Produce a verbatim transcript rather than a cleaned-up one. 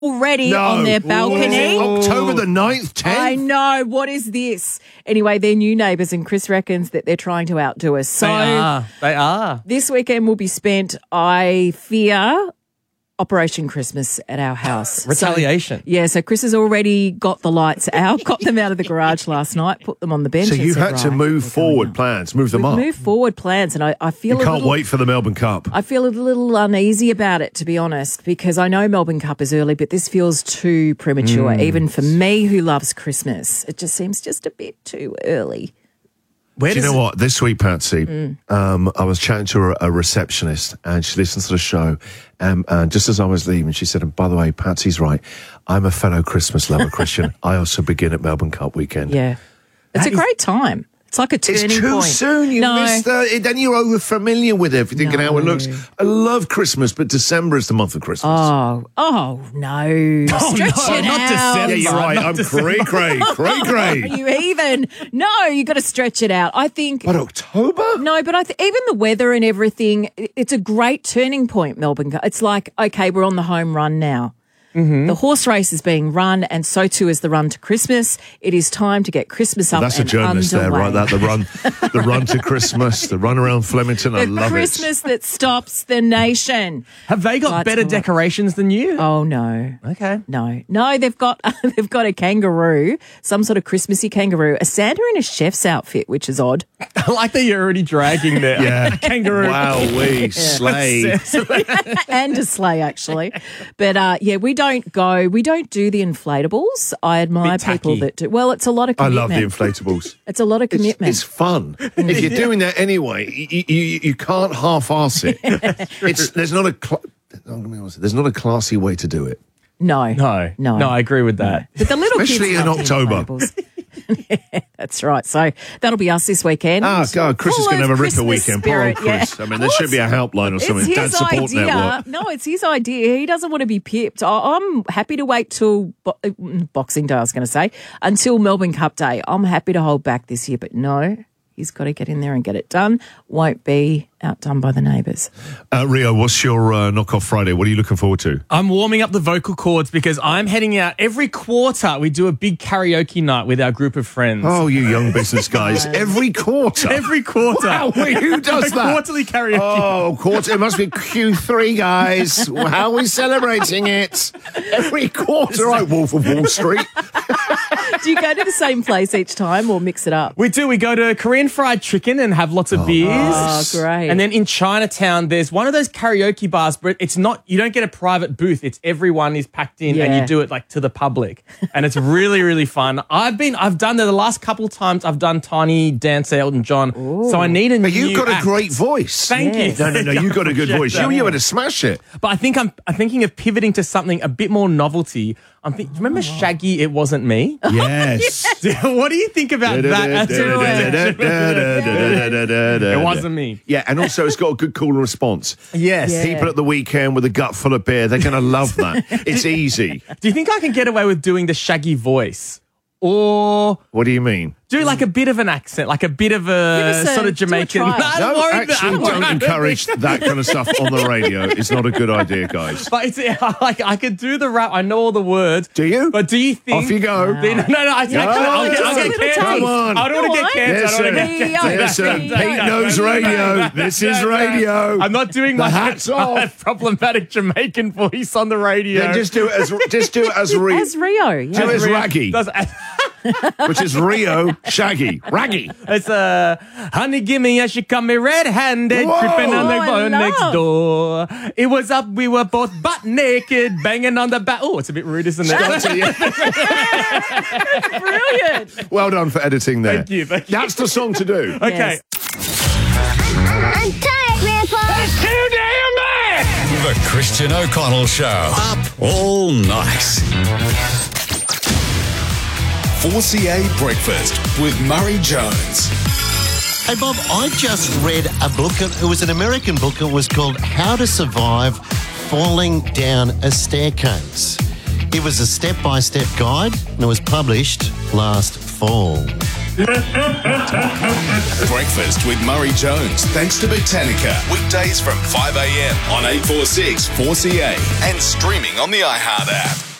already No. on their balcony. Ooh. October the ninth, tenth? I know. What is this? Anyway, they're new neighbours, and Chris reckons that they're trying to outdo us. So They are. They are. this weekend will be spent, I fear, Operation Christmas at our house. Retaliation. So, yeah, so Chris has already got the lights out, got them out of the garage last night, put them on the bench. So and you said, had to right, move we're forward going plans, move them We've up. moved forward plans, and I, I feel You a can't little, wait for the Melbourne Cup. I feel a little uneasy about it, to be honest, because I know Melbourne Cup is early, but this feels too premature, Mm. even for me who loves Christmas. It just seems just a bit too early. Where Do you does know it- what? This week, Patsy, Mm. um, I was chatting to a, a receptionist, and she listens to the show. Um, and just as I was leaving, she said, and by the way, Patsy's right. I'm a fellow Christmas lover, Christian. I also begin at Melbourne Cup weekend. Yeah. It's That a is- great time. It's like a turning It's too point. soon. You no. missed the, then you're over familiar with everything and how it No. looks. I love Christmas, but December is the month of Christmas. Oh, oh no. Stretch no, it not out. yeah, you're right. not I'm December. cray cray, cray cray. You even. No, you got to stretch it out. I think. But October? No, but I th- even the weather and everything, i- it's a great turning point, Melbourne. It's like, okay, we're on the home run now. Mm-hmm. The horse race is being run, and so too is the run to Christmas. It is time to get Christmas up That's a and journalist there, underway. right? That the run, the run to Christmas, the run around Flemington. I The love Christmas that stops the nation. Have they got Lights better all up. decorations than you? Oh no. Okay. No, no, they've got they've got a kangaroo, some sort of Christmassy kangaroo, a Santa in a chef's outfit, which is odd. I like that you're already dragging there. Yeah. Kangaroo. Wow, we slay. And a sleigh, actually. But uh, yeah, we don't go, we don't do the inflatables. I admire Bit people tacky. that do. Well, it's a lot of I commitment. love the inflatables. It's a lot of It's, commitment. it's fun. If you're doing that anyway, you, you, you can't half-arse it. It's, there's not a cl- there's not a classy way to do it. no, No. no, No, I agree with that. But the little Especially kids in love the October. inflatables. Yeah, that's right. So that'll be us this weekend. Ah, God, Chris is Full going to of have a ripper Christmas weekend. Poor old spirit, Chris. yeah. I mean, there should be a helpline or something. It's Dad his Support idea. Network. No, it's his idea. He doesn't want to be pipped. I- I'm happy to wait till bo- uh, Boxing Day, I was going to say, until Melbourne Cup Day. I'm happy to hold back this year, but no, he's got to get in there and get it done. Won't be outdone by the neighbours. Uh, Rio, what's your uh, knockoff Friday? What are you looking forward to? I'm warming up the vocal cords because I'm heading out every quarter. We do a big karaoke night with our group of friends. Oh, you young business guys. Every quarter. Every quarter. Wow, wait, who does A that? quarterly karaoke. Oh, quarter. It must be Q three, guys. How are we celebrating it? Every quarter. Right, Wolf of Wall Street. Do you go to the same place each time or mix it up? We do. We go to Korean Fried Chicken and have lots of beers. Oh, great. And then in Chinatown, there's one of those karaoke bars, but it's not, you don't get a private booth. It's everyone is packed in and Yeah. you do it like to the public. And it's really, really fun. I've been, I've done that the last couple of times. I've done Tiny Dance Elton John. So I need a new But you've got a act. great voice. Thank Yes. you. No, no, no. You've got a good Appreciate voice. You, that. you had to smash it. But I think I'm, I'm thinking of pivoting to something a bit more novelty. I'm think, remember Shaggy, It Wasn't Me? Yes. What do you think about that? It wasn't me. Yeah, and also it's got a good call and response. Yes. Yeah. People at the weekend with a gut full of beer, they're going to love that. It's easy. Do you think I can get away with doing the Shaggy voice? Or What do you mean? do like a bit of an accent, like a bit of Give a us a- sort of do a Jamaican. try. No, I'm No, worried that- actually, I'm don't worried. encourage that kind of stuff on the radio. It's not a good idea, guys. But it's like I could do the rap. I know all the words. Do you? But do you think? Off you go. Then- no, no. I, Yeah, I, come I'll on, get, just I'll a get little cancelled. taste. Come on. I don't want to Go get on. cancelled. I don't want to Listen, get cancelled. Listen, Yeah. Pete knows radio. This is radio. I'm not doing The my hat's off. problematic Jamaican voice on the radio. Then just do it as just do it as Rio, As Rio. do Yeah. it as Raggy, Does- which is Rio Shaggy Raggy. It's uh, honey, gimme as she come me red-handed, Whoa. creeping on the Oh, I phone next love. door. It was up, we were both butt naked, banging on the back. Oh, it's a bit rude, isn't it? Brilliant. Well done for editing there. Thank you, thank you. That's the song to do. Okay. I'm tired, Grandpa. Too damn bad! The Christian O'Connell Show. Up all night. four C A Breakfast with Murray Jones. Hey, Bob, I just read a book. It was an American book. It was called How to Survive Falling Down a Staircase. It was a step-by-step guide, and it was published last fall. Breakfast with Murray Jones, thanks to Botanica. Weekdays from five a.m. on eight forty-six four C A and streaming on the iHeart app.